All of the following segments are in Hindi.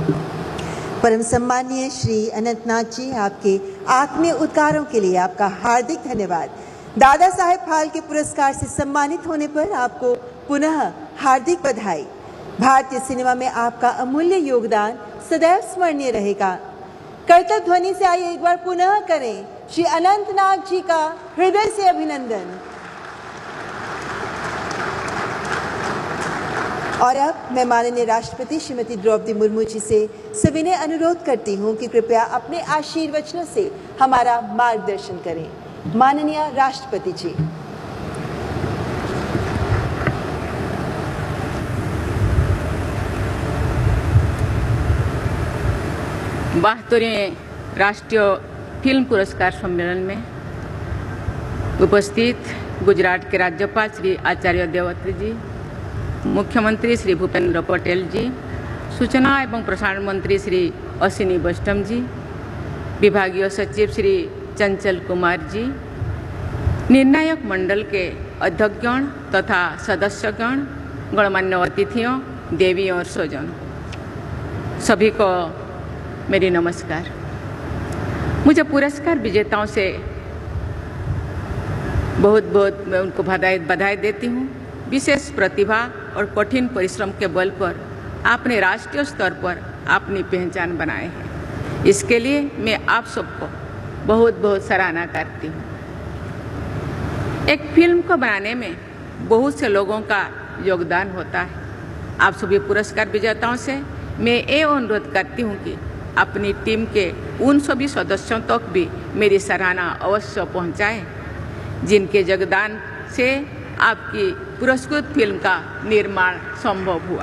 परम सम्मानीय श्री अनंतनाग जी, आपके आत्मीय उद्गारों के लिए आपका हार्दिक धन्यवाद। दादा साहेब फाल्के पुरस्कार से सम्मानित होने पर आपको पुनः हार्दिक बधाई। भारतीय सिनेमा में आपका अमूल्य योगदान सदैव स्मरणीय रहेगा। कर्तव्य ध्वनि से आइए एक बार पुनः करें श्री अनंतनाग जी का हृदय से अभिनंदन। और अब मैं माननीय राष्ट्रपति श्रीमती द्रौपदी मुर्मू जी से सविनय अनुरोध करती हूं कि कृपया अपने आशीर्वचनों से हमारा मार्गदर्शन करें। माननीय राष्ट्रपति जी। बहत्तरवें राष्ट्रीय फिल्म पुरस्कार सम्मेलन में उपस्थित गुजरात के राज्यपाल श्री आचार्य देवव्रत जी, मुख्यमंत्री श्री भूपेंद्र पटेल जी, सूचना एवं प्रसारण मंत्री श्री अश्विनी वैष्णव जी, विभागीय सचिव श्री चंचल कुमार जी, निर्णायक मंडल के अध्यक्षगण तथा सदस्यगण, गणमान्य अतिथियों, देवी और स्वजन, सभी को मेरी नमस्कार। मुझे पुरस्कार विजेताओं से बहुत बहुत मैं उनको बधाई देती हूँ। विशेष प्रतिभा और कठिन परिश्रम के बल पर आपने राष्ट्रीय स्तर पर अपनी पहचान बनाए हैं। इसके लिए मैं आप सबको बहुत बहुत सराहना करती हूँ। एक फिल्म को बनाने में बहुत से लोगों का योगदान होता है। आप सभी पुरस्कार विजेताओं से मैं ये अनुरोध करती हूँ कि अपनी टीम के उन सभी सदस्यों तक भी मेरी सराहना अवश्य पहुँचाएं, जिनके योगदान से आपकी पुरस्कृत फिल्म का निर्माण संभव हुआ।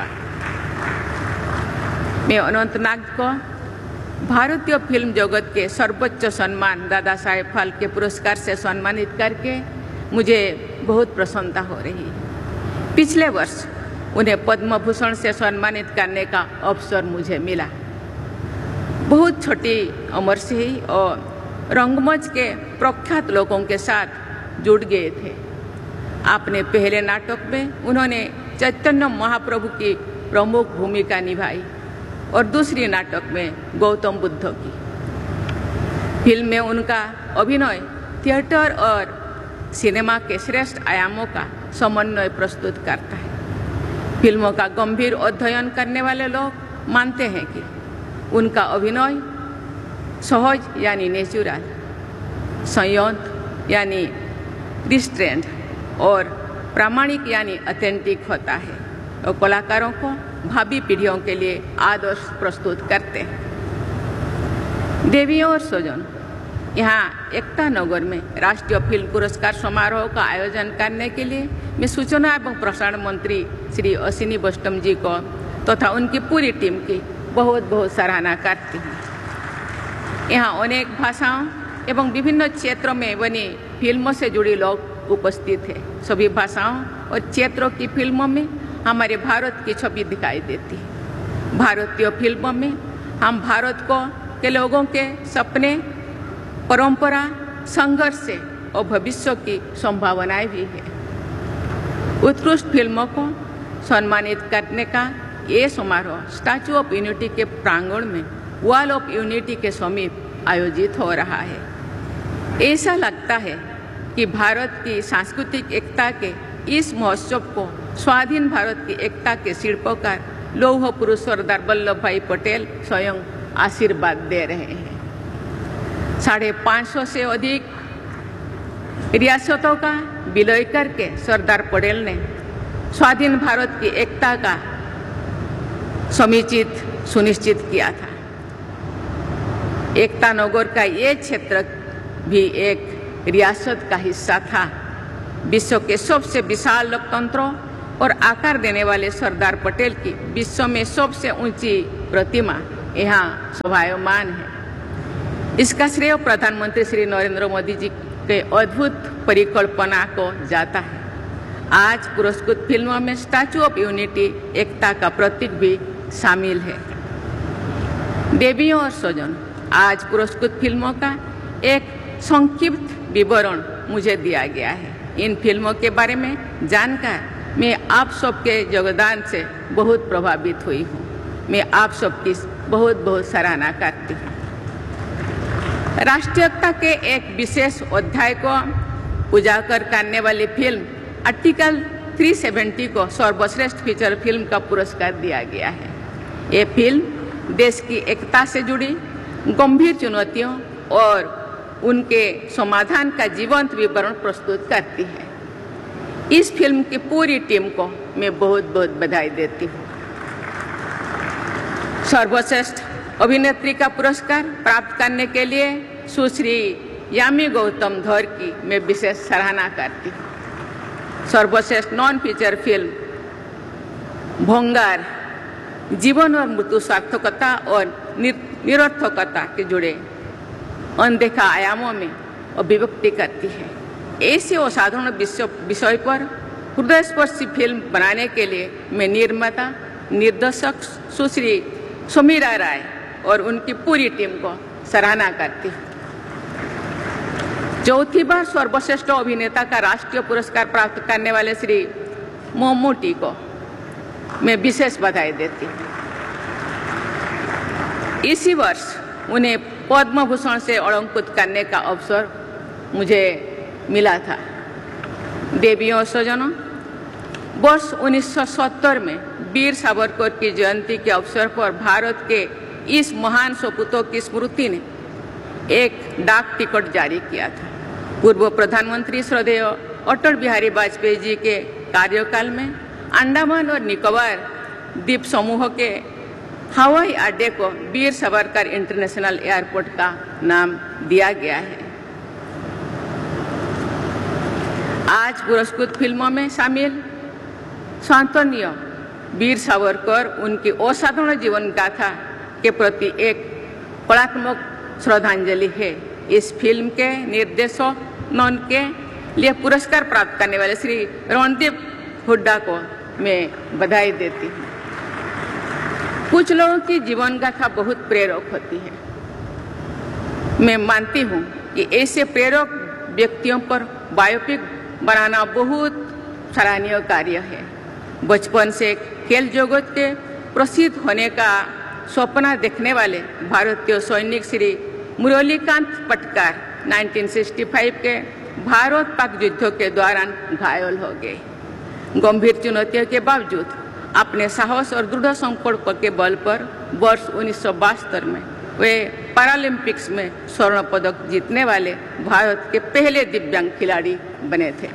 मैं अनंतनाग को भारतीय फिल्म जगत के सर्वोच्च सम्मान दादा साहेब फाल्के पुरस्कार से सम्मानित करके मुझे बहुत प्रसन्नता हो रही है। पिछले वर्ष उन्हें पद्म भूषण से सम्मानित करने का अवसर मुझे मिला। बहुत छोटी उम्र से ही और रंगमंच के प्रख्यात लोगों के साथ जुड़ गए थे। अपने पहले नाटक में उन्होंने चैतन्य महाप्रभु की प्रमुख भूमिका निभाई और दूसरी नाटक में गौतम बुद्ध की। फिल्म में उनका अभिनय थिएटर और सिनेमा के श्रेष्ठ आयामों का समन्वय प्रस्तुत करता है। फिल्मों का गंभीर अध्ययन करने वाले लोग मानते हैं कि उनका अभिनय सहज यानी नेचुरल, संयत यानी रिस्ट्रेंट और प्रामाणिक यानी ऑथेंटिक होता है और कलाकारों को भावी पीढ़ियों के लिए आदर्श प्रस्तुत करते हैं। देवियों और स्वजन, यहाँ एकता नगर में राष्ट्रीय फिल्म पुरस्कार समारोह का आयोजन करने के लिए मैं सूचना एवं प्रसारण मंत्री श्री अश्विनी वैष्णव जी को तथा उनकी पूरी टीम की बहुत बहुत सराहना करती हूँ। यहाँ अनेक भाषाओं एवं विभिन्न क्षेत्रों में बनी फिल्मों से जुड़े लोग उपस्थित है। सभी भाषाओं और क्षेत्रों की फिल्मों में हमारे भारत की छवि दिखाई देती है। भारतीय फिल्मों में हम भारत के लोगों के सपने, परंपरा, संघर्ष और भविष्य की संभावनाएं भी है। उत्कृष्ट फिल्मों को सम्मानित करने का ये समारोह स्टैचू ऑफ यूनिटी के प्रांगण में वॉल ऑफ यूनिटी के समीप आयोजित हो रहा है। ऐसा लगता है कि भारत की सांस्कृतिक एकता के इस महोत्सव को स्वाधीन भारत की एकता के शिल्पकार लौह पुरुष सरदार वल्लभ भाई पटेल स्वयं आशीर्वाद दे रहे हैं। 550 से अधिक रियासतों का विलय करके सरदार पटेल ने स्वाधीन भारत की एकता का सुनिश्चित किया था। एकता नगर का ये क्षेत्र भी एक रियासत का हिस्सा था। विश्व के सबसे विशाल लोकतंत्रों और आकार देने वाले सरदार पटेल की विश्व में सबसे ऊंची प्रतिमा यहाँ शोभायमान है। इसका श्रेय प्रधानमंत्री श्री नरेंद्र मोदी जी के अद्भुत परिकल्पना को जाता है। आज पुरस्कृत फिल्मों में स्टैचू ऑफ यूनिटी एकता का प्रतीक भी शामिल है। देवियों और स्वजन, आज पुरस्कृत फिल्मों का एक संक्षिप्त विवरण मुझे दिया गया है। इन फिल्मों के बारे में जानकर मैं आप सबके योगदान से बहुत प्रभावित हुई हूँ। मैं आप सबकी बहुत बहुत सराहना करती हूँ। राष्ट्रीयता के एक विशेष अध्याय को उजागर करने वाली फिल्म आर्टिकल 370 को सर्वश्रेष्ठ फीचर फिल्म का पुरस्कार दिया गया है। ये फिल्म देश की एकता से जुड़ी गंभीर चुनौतियों और उनके समाधान का जीवंत विवरण प्रस्तुत करती है। इस फिल्म की पूरी टीम को मैं बहुत बहुत बधाई देती हूँ। सर्वश्रेष्ठ अभिनेत्री का पुरस्कार प्राप्त करने के लिए सुश्री यामी गौतम धर की मैं विशेष सराहना करती हूँ। सर्वश्रेष्ठ नॉन फीचर फिल्म भोंगार जीवन और मृत्यु सार्थकता और निरर्थकता के जुड़े अनदेखा आयामों में अभिव्यक्ति करती है। ऐसे असाधारण विषय पर हृदयस्पर्शी फिल्म बनाने के लिए मैं निर्माता निर्देशक सुश्री समीरा राय और उनकी पूरी टीम को सराहना करती हूँ। चौथी बार सर्वश्रेष्ठ अभिनेता का राष्ट्रीय पुरस्कार प्राप्त करने वाले श्री मम्मूटी को मैं विशेष बधाई देती हूँ। इसी वर्ष उन्हें पद्म भूषण से अलंकृत करने का अवसर मुझे मिला था। देवियों सजनों, वर्ष 1970 में वीर सावरकर की जयंती के अवसर पर भारत के इस महान सपूतों की स्मृति ने एक डाक टिकट जारी किया था। पूर्व प्रधानमंत्री श्रद्धेय अटल बिहारी वाजपेयी जी के कार्यकाल में अंडमान और निकोबार द्वीप समूह के हवाई अड्डे को वीर सावरकर इंटरनेशनल एयरपोर्ट का नाम दिया गया है। आज पुरस्कृत फिल्मों में शामिल सांत्वनीय वीर सावरकर उनकी असाधारण जीवन गाथा के प्रति एक कलात्मक श्रद्धांजलि है। इस फिल्म के निर्देशन के लिए पुरस्कार प्राप्त करने वाले श्री रणदीप हुड्डा को मैं बधाई देती हूँ। कुछ लोगों की जीवन गाथा बहुत प्रेरक होती है। मैं मानती हूँ कि ऐसे प्रेरक व्यक्तियों पर बायोपिक बनाना बहुत सराहनीय कार्य है। बचपन से खेल जगत के प्रसिद्ध होने का सपना देखने वाले भारतीय सैनिक श्री मुरलीकांत पटकार 1965 के भारत पाक युद्धों के दौरान घायल हो गए। गंभीर चुनौतियों के बावजूद अपने साहस और दृढ़ संकल्प के बल पर वर्ष 1972 में वे पैरालंपिक्स में स्वर्ण पदक जीतने वाले भारत के पहले दिव्यांग खिलाड़ी बने थे।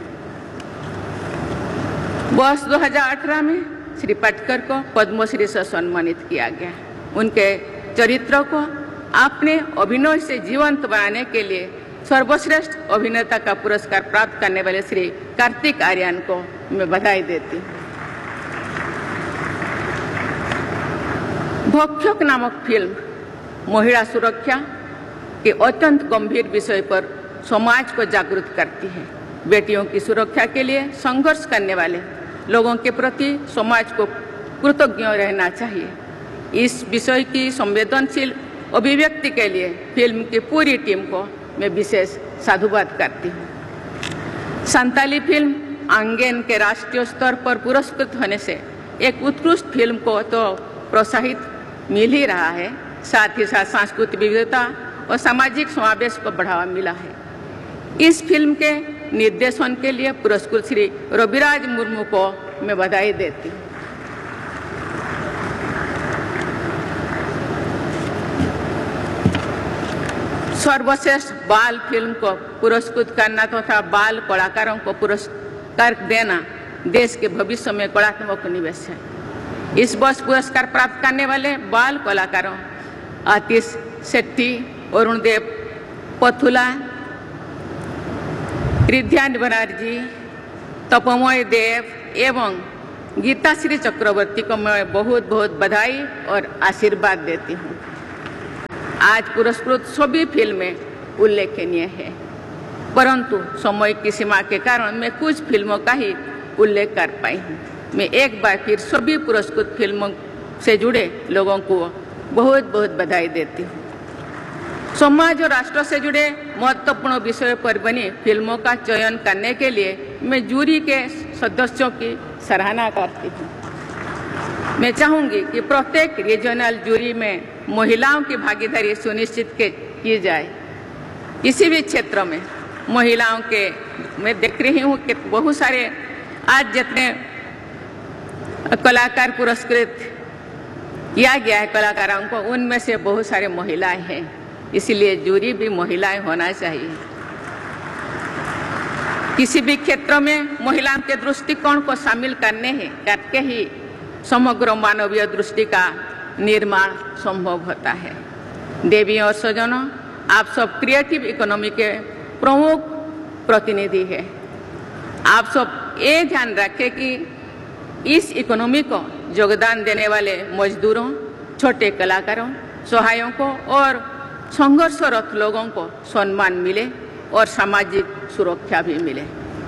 वर्ष 2018 में श्री पटकर को पद्मश्री से सम्मानित किया गया। उनके चरित्र को अपने अभिनय से जीवंत बनाने के लिए सर्वश्रेष्ठ अभिनेता का पुरस्कार प्राप्त करने वाले श्री कार्तिक आर्यन को मैं बधाई देती हूँ। भक्षक नामक फिल्म महिला सुरक्षा के अत्यंत गंभीर विषय पर समाज को जागरूक करती है। बेटियों की सुरक्षा के लिए संघर्ष करने वाले लोगों के प्रति समाज को कृतज्ञ रहना चाहिए। इस विषय की संवेदनशील अभिव्यक्ति के लिए फिल्म की पूरी टीम को मैं विशेष साधुवाद करती हूँ। संताली फिल्म आंगेन के राष्ट्रीय स्तर पर पुरस्कृत होने से एक उत्कृष्ट फिल्म को तो प्रोत्साहित मिल ही रहा है, साथ ही साथ सांस्कृतिक विविधता और सामाजिक समावेश को बढ़ावा मिला है। इस फिल्म के निर्देशन के लिए पुरस्कृत श्री रविराज मुर्मू को मैं बधाई देती हूँ। सर्वश्रेष्ठ बाल फिल्म को पुरस्कृत करना तथा बाल कलाकारों को पुरस्कार देना देश के भविष्य में कलात्मक निवेश है। इस वर्ष पुरस्कार प्राप्त करने वाले बाल कलाकारों आतिश शेट्टी, अरुण देव पथुला, रिद्ध्यान बनर्जी, तपोमय देव एवं गीताश्री चक्रवर्ती को मैं बहुत बहुत बधाई और आशीर्वाद देती हूँ। आज पुरस्कृत सभी फिल्में उल्लेखनीय है, परंतु समय की सीमा के कारण मैं कुछ फिल्मों का ही उल्लेख कर पाई हूँ। मैं एक बार फिर सभी पुरस्कृत फिल्मों से जुड़े लोगों को बहुत बहुत बधाई देती हूँ। समाज और राष्ट्र से जुड़े महत्वपूर्ण विषयों पर बनी फिल्मों का चयन करने के लिए मैं जूरी के सदस्यों की सराहना करती हूँ। मैं चाहूंगी कि प्रत्येक रीजनल जूरी में महिलाओं की भागीदारी सुनिश्चित की जाए। किसी भी क्षेत्र में महिलाओं के, मैं देख रही हूँ कि बहुत सारे आज जितने कलाकार पुरस्कृत किया गया है कलाकारों को, उनमें से बहुत सारे महिलाएं हैं, इसलिए जूरी भी महिलाएं होना चाहिए। किसी भी क्षेत्र में महिलाओं के दृष्टिकोण को शामिल करके ही समग्र मानवीय दृष्टि का निर्माण संभव होता है। देवियों और स्वजनों, आप सब क्रिएटिव इकोनॉमी के प्रमुख प्रतिनिधि हैं। आप सब ये ध्यान रखें कि इस इकोनॉमी को योगदान देने वाले मजदूरों, छोटे कलाकारों, सहायकों और संघर्षरत लोगों को सम्मान मिले और सामाजिक सुरक्षा भी मिले।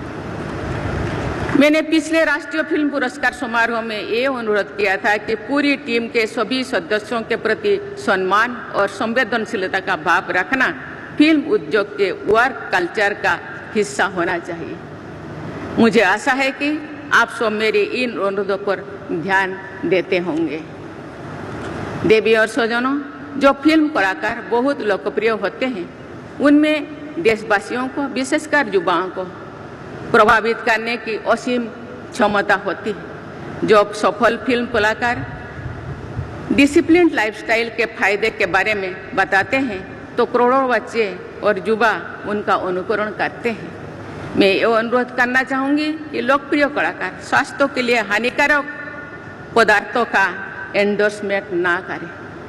मैंने पिछले राष्ट्रीय फिल्म पुरस्कार समारोह में ये अनुरोध किया था कि पूरी टीम के सभी सदस्यों के प्रति सम्मान और संवेदनशीलता का भाव रखना फिल्म उद्योग के वर्क कल्चर का हिस्सा होना चाहिए। मुझे आशा है कि आप सब मेरे इन अनुरोधों पर ध्यान देते होंगे। देवी और स्वजनों, जो फिल्म कलाकार बहुत लोकप्रिय होते हैं, उनमें देशवासियों को, विशेषकर युवाओं को प्रभावित करने की असीम क्षमता होती है। जो सफल फिल्म कलाकार डिसिप्लिन लाइफस्टाइल के फायदे के बारे में बताते हैं तो करोड़ों बच्चे और युवा उनका अनुकरण करते हैं। मैं ये अनुरोध करना चाहूँगी कि लोकप्रिय कलाकार स्वास्थ्य के लिए हानिकारक पदार्थों का एंडोर्समेंट ना करें।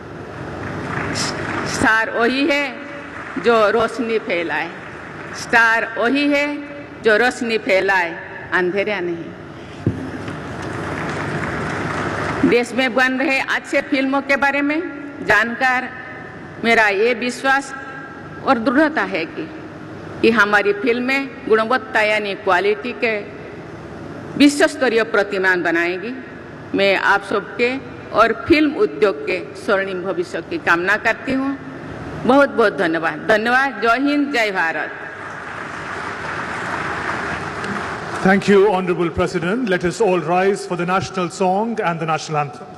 स्टार वही है जो रोशनी फैलाए, स्टार वही है जो रोशनी फैलाए, अंधेरा नहीं। देश में बन रहे अच्छे फिल्मों के बारे में जानकर मेरा ये विश्वास और दृढ़ता है कि हमारी फिल्में गुणवत्ता यानी क्वालिटी के विश्व स्तरीय प्रतिमान बनाएगी। मैं आप सबके और फिल्म उद्योग के स्वर्णिम भविष्य की कामना करती हूँ। बहुत बहुत धन्यवाद। धन्यवाद। जय हिंद, जय Bharat. Thank you, Honorable President. Let us all rise for the national song and the national anthem.